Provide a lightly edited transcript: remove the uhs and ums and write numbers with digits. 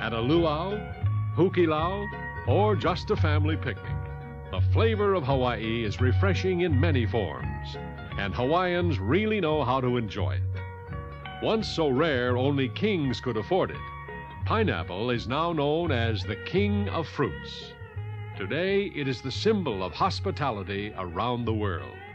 at a luau, hukilau, or just a family picnic. The flavor of Hawaii is refreshing in many forms, and Hawaiians really know how to enjoy it. Once so rare only kings could afford it, pineapple is now known as the king of fruits. Today, it is the symbol of hospitality around the world.